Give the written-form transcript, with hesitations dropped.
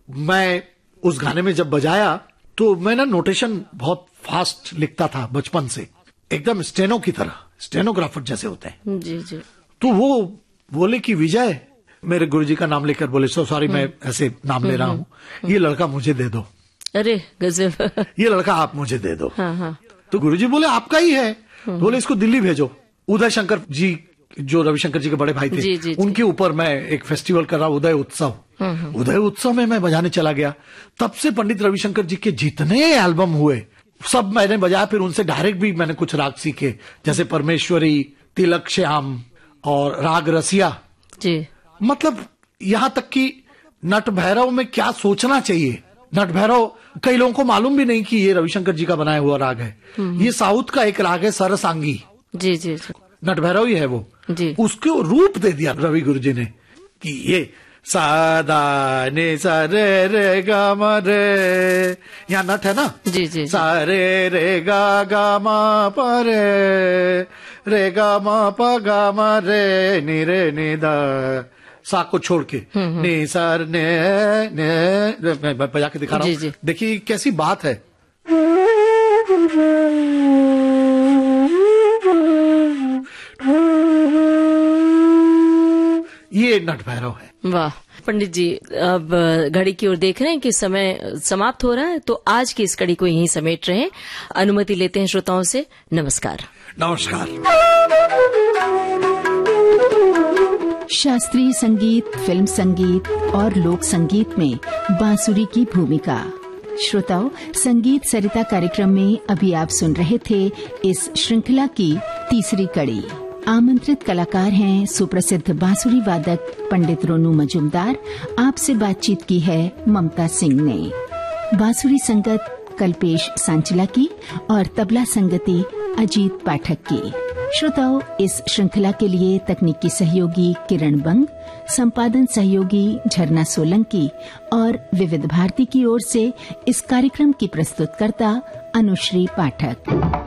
मैं उस गाने में जब बजाया तो मैं ना नोटेशन बहुत फास्ट लिखता था बचपन से, एकदम स्टेनो की तरह, स्टेनोग्राफर जैसे होते हैं। जी जी। तो वो बोले कि विजय, मेरे गुरुजी का नाम लेकर बोले, सॉरी मैं ऐसे नाम ले रहा हूँ, ये लड़का मुझे दे दो। अरे गजब। ये लड़का आप मुझे दे दो। हाँ हाँ। तो गुरुजी बोले आपका ही है, तो बोले इसको दिल्ली भेजो। उदय शंकर जी, जो रविशंकर जी के बड़े भाई थे, जी, जी, उनके ऊपर मैं एक फेस्टिवल कर रहा, उदय उत्सव। उदय उत्सव में मैं बजाने चला गया। तब से पंडित रविशंकर जी के जितने एल्बम हुए सब मैंने बजाया। फिर उनसे डायरेक्ट भी मैंने कुछ राग सीखे, जैसे परमेश्वरी, तिलक श्याम और राग रसिया जी। मतलब यहाँ तक कि नट भैरव में क्या सोचना चाहिए। नट भैरव कई लोगों को मालूम भी नहीं कि ये रविशंकर जी का बनाया हुआ राग है। ये साउथ का एक राग है, सरसांगी। जी जी जी। नट भैरव ही है वो जी। उसको रूप दे दिया रवि गुरु जी ने कि ये सादा ने सा रे रे गा मा रे, यहाँ नट है ना। जी जी। सा रे रे गा गा मा पा रे गा मा पा गा मा रे नी रे नी दा, सा को छोड़ के नी सर ने मैं बजा के दिखा रहा हूँ। देखिए कैसी बात है। ये नट भैरव है। वाह पंडित जी, अब घड़ी की ओर देख रहे हैं कि समय समाप्त हो रहा है, तो आज की इस कड़ी को यहीं समेट रहे हैं। अनुमति लेते हैं श्रोताओं से। नमस्कार। नमस्कार। शास्त्रीय संगीत, फिल्म संगीत और लोक संगीत में बांसुरी की भूमिका। श्रोताओं, संगीत सरिता कार्यक्रम में अभी आप सुन रहे थे इस श्रृंखला की तीसरी कड़ी। आमंत्रित कलाकार हैं सुप्रसिद्ध बांसुरी वादक पंडित रोनू मजूमदार। आपसे बातचीत की है ममता सिंह ने। बांसुरी संगत कल्पेश सांचला की और तबला संगति अजीत पाठक की। श्रोताओं, इस श्रृंखला के लिए तकनीकी सहयोगी किरण बंग, संपादन सहयोगी झरना सोलंकी और विविध भारती की ओर से इस कार्यक्रम की प्रस्तुतकर्ता अनुश्री पाठक।